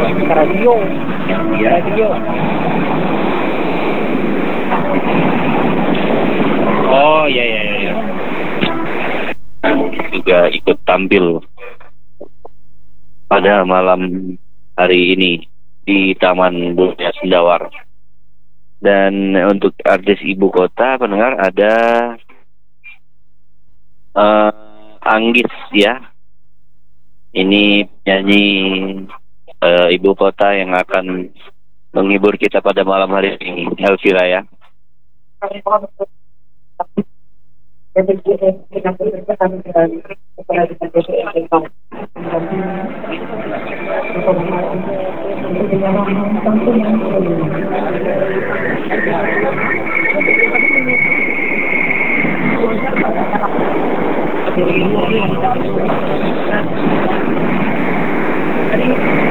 Radio. Radio. Oh iya iya iya. Juga ikut tampil pada malam hari ini di Taman Budaya Sendawar. Dan untuk artis ibu kota pendengar ada Anggis ya. Ini penyanyi ibu kota yang akan menghibur kita pada malam hari ini, Elvira ya.